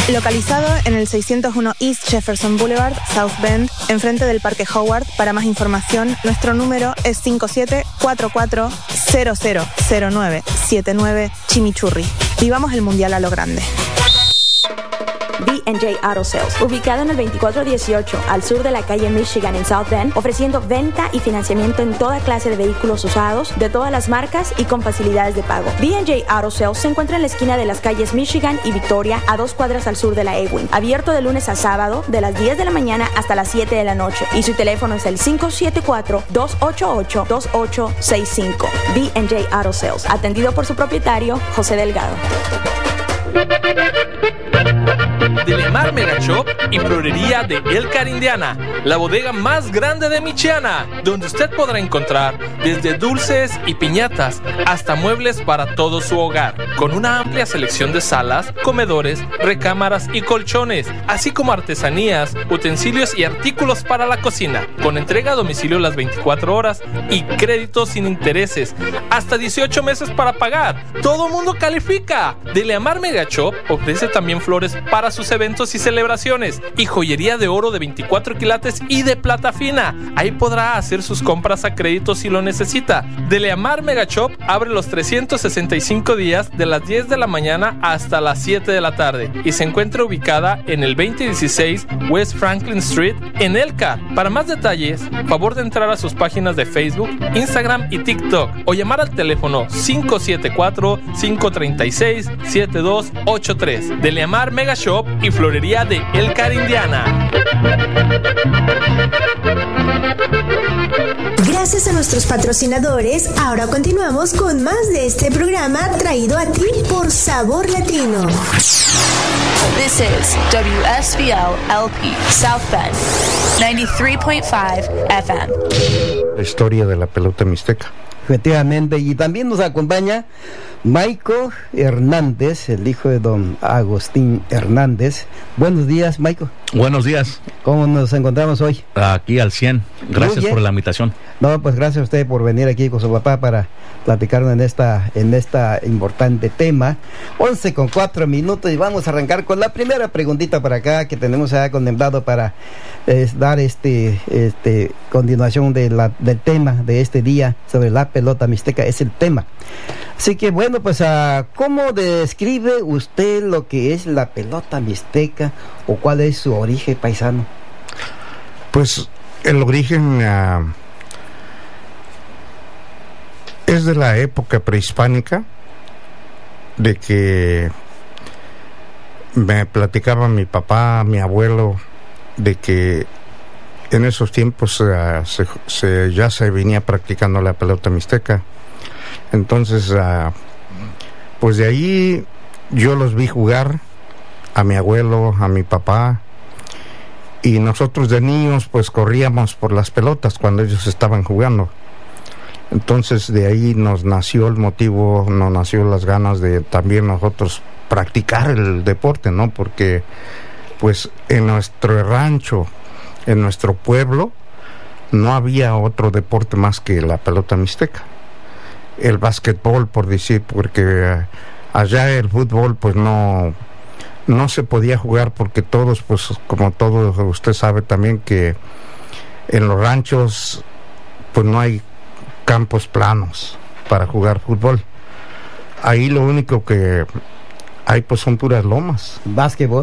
Localizado en el 601 East Jefferson Boulevard, South Bend, enfrente del Parque Howard. Para más información, nuestro número es 5744-000979 Chimichurri. Vivamos el Mundial a lo grande. B&J Auto Sales, ubicado en el 2418 al sur de la calle Michigan en South Bend, ofreciendo venta y financiamiento en toda clase de vehículos usados, de todas las marcas y con facilidades de pago. B&J Auto Sales se encuentra en la esquina de las calles Michigan y Victoria, a 2 cuadras al sur de la Ewing, abierto de lunes a sábado, de las 10 de la mañana hasta las 7 de la noche, y su teléfono es el 574-288-2865. B&J Auto Sales, atendido por su propietario, José Delgado. Delemar Mega Shop y Florería de Elkhart, Indiana, la bodega más grande de Michiana, donde usted podrá encontrar desde dulces y piñatas hasta muebles para todo su hogar, con una amplia selección de salas, comedores, recámaras y colchones, así como artesanías, utensilios y artículos para la cocina, con entrega a domicilio las 24 horas y créditos sin intereses, hasta 18 meses para pagar. ¡Todo mundo califica! Delemar Mega Shop ofrece también flores para sus eventos y celebraciones y joyería de oro de 24 quilates y de plata fina. Ahí podrá hacer sus compras a crédito si lo necesita. Delemar Mega Shop abre los 365 días de las 10 de la mañana hasta las 7 de la tarde y se encuentra ubicada en el 2016 West Franklin Street en Elkhart. Para más detalles, favor de entrar a sus páginas de Facebook, Instagram y TikTok o llamar al teléfono 574-536-7283. Delemar Mega Shop y Florería de Elkhart, Indiana. Gracias a nuestros patrocinadores, ahora continuamos con más de este programa traído a ti por Sabor Latino. This is WSVL LP South Bend 93.5 FM. La historia de la pelota mixteca. Efectivamente, y también nos acompaña Maico Hernández, el hijo de don Agustín Hernández. Buenos días, Maico. Buenos días. ¿Cómo nos encontramos hoy? Aquí al 100. Gracias por la invitación. No, pues gracias a usted por venir aquí con su papá para platicarnos en esta importante tema. 11:04 y vamos a arrancar con la primera preguntita para acá que tenemos ya contemplado para dar continuación del tema de este día sobre la pelota mixteca. Es el tema. Así que bueno, pues ¿cómo describe usted lo que es la pelota mixteca o cuál es su origen, paisano? Pues el origen es de la época prehispánica, de que me platicaba mi papá, mi abuelo, de que en esos tiempos ya se venía practicando la pelota mixteca. Entonces, pues de ahí yo los vi jugar, a mi abuelo, a mi papá, y nosotros de niños pues corríamos por las pelotas cuando ellos estaban jugando. Entonces de ahí nos nació el motivo, nos nació las ganas de también nosotros practicar el deporte, ¿no? Porque pues en nuestro rancho, en nuestro pueblo, no había otro deporte más que la pelota mixteca. El básquetbol, por decir, porque allá el fútbol pues no se podía jugar porque todos, pues como todos usted sabe también que en los ranchos pues no hay campos planos para jugar fútbol. Ahí lo único que hay pues son puras lomas. Básquetbol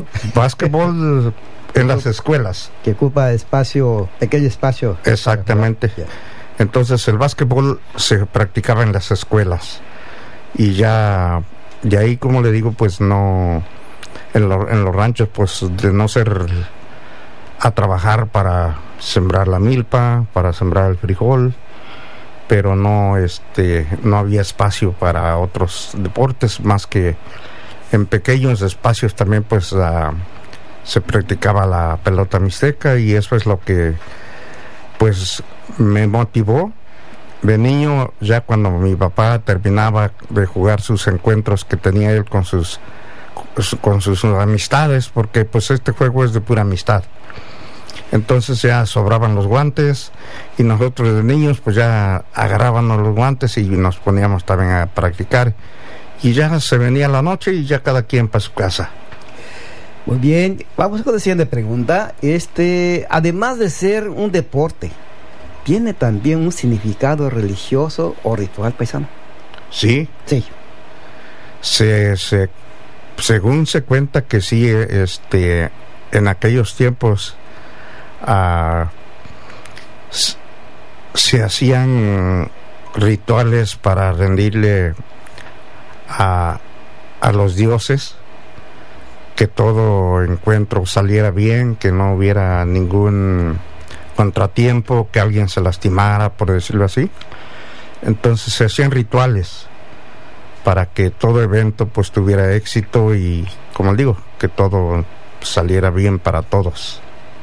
en las escuelas. Que ocupa pequeño espacio. Exactamente. Entonces el básquetbol se practicaba en las escuelas y ya de ahí, como le digo, pues no en los ranchos, pues de no ser a trabajar para sembrar la milpa, para sembrar el frijol, pero no había espacio para otros deportes más que en pequeños espacios. También pues se practicaba la pelota mixteca y eso es lo que pues me motivó de niño. Ya cuando mi papá terminaba de jugar sus encuentros que tenía él con sus amistades, porque pues este juego es de pura amistad, entonces ya sobraban los guantes y nosotros de niños pues ya agarrábamos los guantes y nos poníamos también a practicar y ya se venía la noche y ya cada quien para su casa. Muy bien, vamos con la siguiente pregunta. Además de ser un deporte, ¿tiene también un significado religioso o ritual, paisano? Sí. Sí. Según se cuenta que sí, en aquellos tiempos se hacían rituales para rendirle a los dioses, que todo encuentro saliera bien, que no hubiera ningún contratiempo, que alguien se lastimara, por decirlo así. Entonces se hacían rituales para que todo evento pues tuviera éxito y, como digo, que todo saliera bien para todos.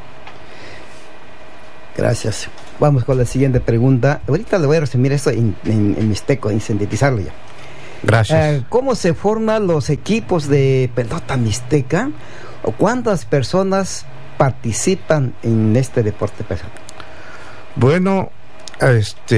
Gracias. Vamos con la siguiente pregunta. Ahorita le voy a resumir esto en mixteco, en sintetizarlo ya. Gracias. ¿Cómo se forman los equipos de pelota mixteca? ¿O cuántas personas participan en este deporte pesado? Bueno, en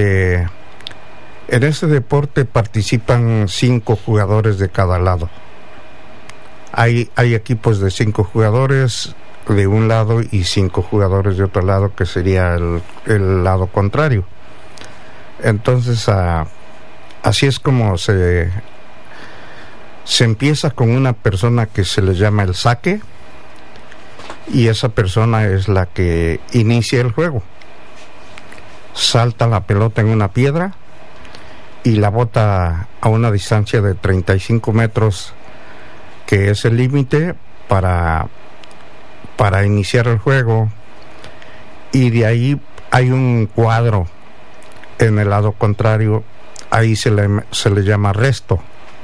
este deporte participan 5 jugadores de cada lado. Hay equipos de 5 jugadores de un lado y 5 jugadores de otro lado, que sería el lado contrario. Entonces, así es como se empieza con una persona que se le llama el saque, y esa persona es la que inicia el juego. Salta la pelota en una piedra y la bota a una distancia de 35 metros, que es el límite para iniciar el juego, y de ahí hay un cuadro en el lado contrario, ahí se le llama resto,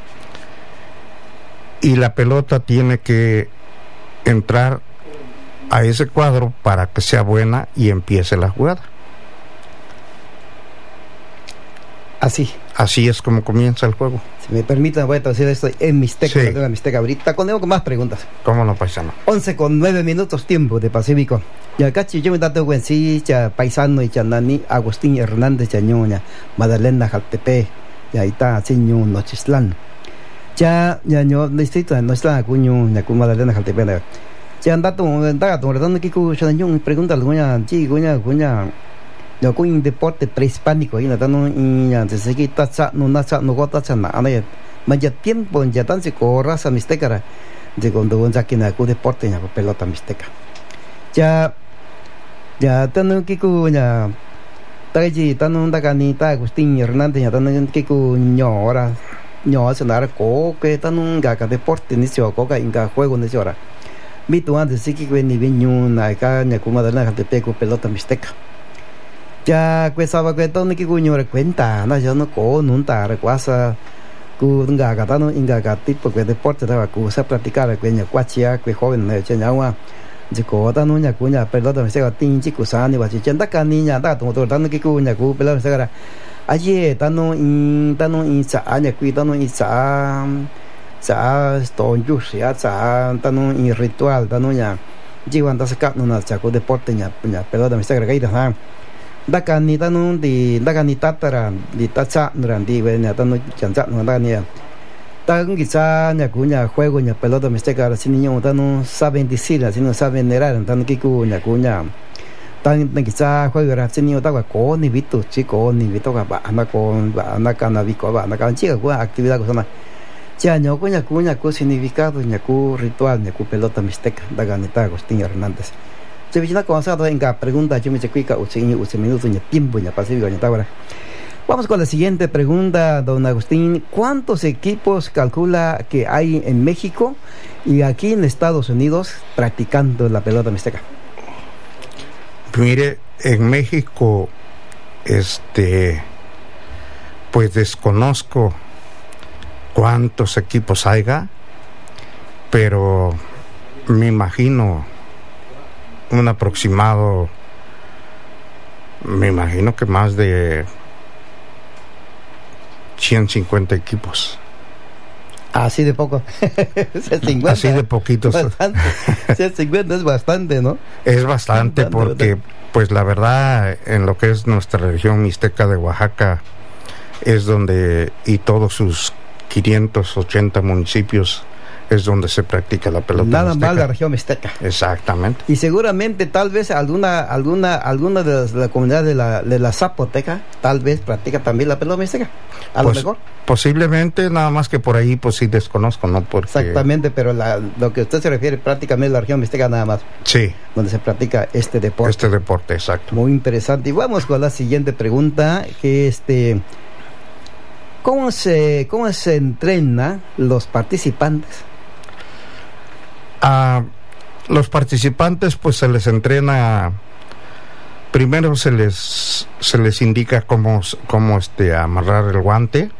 y la pelota tiene que entrar a ese cuadro para que sea buena y empiece la jugada. Así es como comienza el juego. Si me permiten, voy a traducir esto en mixteco, sí. La mixteca ahorita. Con más preguntas. ¿Cómo no, paisano? 11:09 tiempo de Pacífico. Ya cachi yo me dato buen sí, ya paisano y ya nani Agustín Hernández ya ñoña, Madalena Jaltepe, ya está señor Nochistlán. Ya ño distrito no está cuño ya con Madalena Jaltepe. Ya dato ¿verdad? Que ya ño pregunta alguna chi cuña yo con un deporte prehispánico y no ya se quita no gota nada ya tiempo ya tan se raza mixteca de cuando ya con deporte ya pelota mixteca ya tan que ya taji tan daganita Agustín Hernández ya tan que ñora se nada que tan gaga deporte ni se coca inga juego ni se hora mi tu antes sí que ni viño na ca ya como de la de pego pelota mixteca. Ya pensaba que todo que cuño cuenta, no yo no con un tar cuasa cu gaga tan inga tipo que deporte estaba cu se practicar que ña cuachia que joven de cheñagua de co tan ña cuña pelota mixteca tin chico sani va chenda ca niña da to tan que cuña cu pelota mixteca aye tan in sa aña cu tan in sa sto yus ya sa tan in ritual tan ña jiwan ta saca no na chaco deporte ña pelota mixteca que ida dakani tanu di dakani tatara di tacha nurandi wenya tanu chancha nurani tan quizá ña cuña juego ña pelota mixteca sin niño tanu saben decir así no saben nerar tan que cuña tan quizá juego ra sin niño tawa con ni vito chico ni vito ka anda con anda kana vico anda kan chica con actividad cosa ya ño cuña cu significado ña cu ritual ña cu pelota mixteca dakani ta Agustín Hernández. Se vigila comenzado en la pregunta, yo me chequica, minutos en tiempo en Pacífico en ahora. Vamos con la siguiente pregunta, don Agustín. ¿Cuántos equipos calcula que hay en México y aquí en Estados Unidos practicando la pelota mixteca? Mire, en México, pues desconozco cuántos equipos haya, pero me imagino un aproximado, me imagino que más de 150 equipos. Así de poco. 50, así de poquitos. 150 es bastante, ¿no? Es bastante porque, pues la verdad, en lo que es nuestra región mixteca de Oaxaca, es donde, y todos sus 580 municipios, es donde se practica la pelota nada mixteca. más la región mixteca. Exactamente. Y seguramente tal vez alguna de la comunidad de la Zapoteca tal vez practica también la pelota mixteca, lo mejor. Posiblemente, nada más que por ahí pues sí desconozco, ¿no? Porque... Exactamente, pero lo que usted se refiere prácticamente la región mixteca nada más. Sí. Donde se practica este deporte. Este deporte, exacto. Muy interesante. Y vamos con la siguiente pregunta, que ¿cómo se entrena los participantes? A los participantes pues se les entrena, primero se les indica cómo amarrar el guante.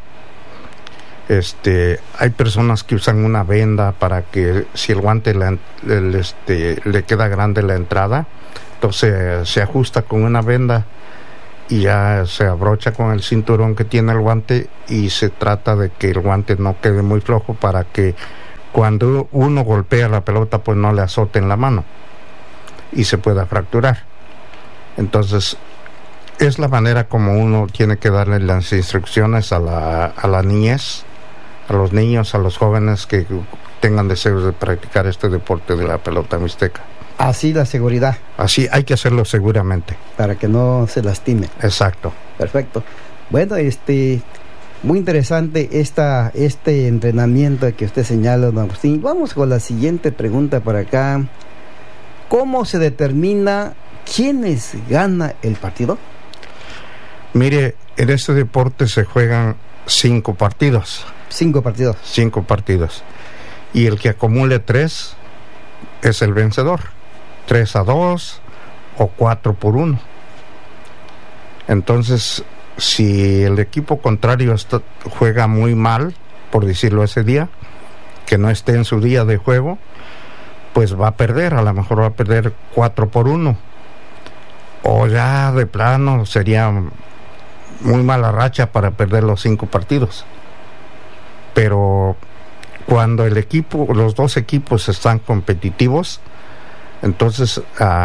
Hay personas que usan una venda para que si el guante le queda grande la entrada, entonces se ajusta con una venda y ya se abrocha con el cinturón que tiene el guante, y se trata de que el guante no quede muy flojo para que cuando uno golpea la pelota pues no le azote en la mano y se pueda fracturar. Entonces es la manera como uno tiene que darle las instrucciones a la niñez, a los niños, a los jóvenes que tengan deseos de practicar este deporte de la pelota mixteca. Así la seguridad. Así hay que hacerlo seguramente. Para que no se lastime. Exacto. Perfecto. Bueno, muy interesante este entrenamiento que usted señala, don Agustín. Vamos con la siguiente pregunta por acá. ¿Cómo se determina quiénes gana el partido? Mire, en este deporte se juegan 5 partidos. 5 partidos. 5 partidos. Y el que acumule 3 es el vencedor. 3-2 o 4-1. Entonces, si el equipo contrario juega muy mal, por decirlo ese día, que no esté en su día de juego, pues va a perder, a lo mejor va a perder 4-1. O ya de plano sería muy mala racha para perder los 5 partidos. Pero cuando los dos equipos están competitivos, entonces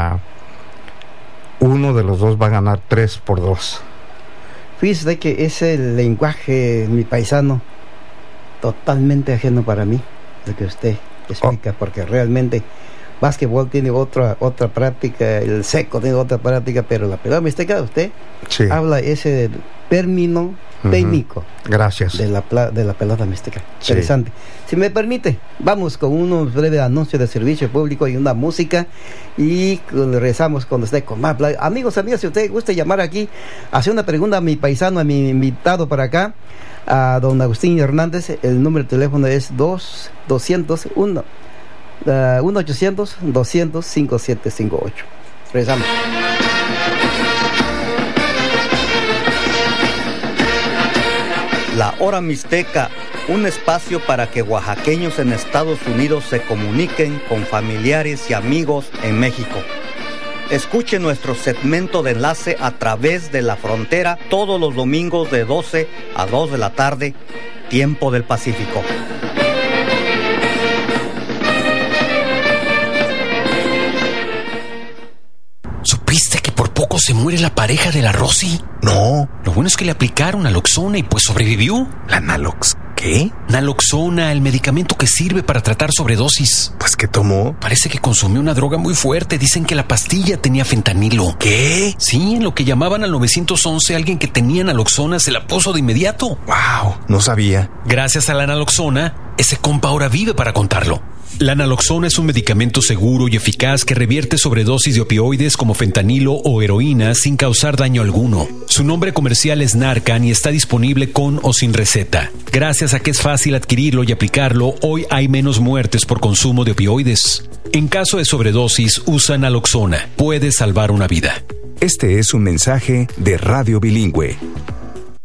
uno de los dos va a ganar 3-2. Fíjese que ese lenguaje, mi paisano, totalmente ajeno para mí, de que usted explica, porque realmente básquetbol tiene otra práctica, el seco tiene otra práctica, pero la pelota mixteca, usted habla ese término técnico. Gracias. De la pelota mixteca. Sí. Interesante. Si me permite, vamos con unos breves anuncios de servicio público y una música, y regresamos con usted con más. Amigos, si usted gusta llamar aquí, hacer una pregunta a mi paisano, a mi invitado para acá, a don Agustín Hernández, el número de teléfono es 1-800-200-5758. Regresamos. La Hora Mixteca, un espacio para que oaxaqueños en Estados Unidos se comuniquen con familiares y amigos en México. Escuche nuestro segmento de enlace a través de la frontera todos los domingos de 12 a 2 de la tarde, tiempo del Pacífico. ¿Supiste que por poco se muere la pareja de la Rosy? No. Lo bueno es que le aplicaron naloxona y pues sobrevivió. ¿La nalox qué? Naloxona, el medicamento que sirve para tratar sobredosis. Pues, ¿qué tomó? Parece que consumió una droga muy fuerte. Dicen que la pastilla tenía fentanilo. ¿Qué? Sí, en lo que llamaban al 911, alguien que tenía naloxona se la puso de inmediato. Wow, no sabía. Gracias a la naloxona, ese compa ahora vive para contarlo. La naloxona es un medicamento seguro y eficaz que revierte sobredosis de opioides como fentanilo o heroína sin causar daño alguno. Su nombre comercial es Narcan y está disponible con o sin receta. Gracias a que es fácil adquirirlo y aplicarlo, hoy hay menos muertes por consumo de opioides. En caso de sobredosis, usa naloxona. Puede salvar una vida. Este es un mensaje de Radio Bilingüe.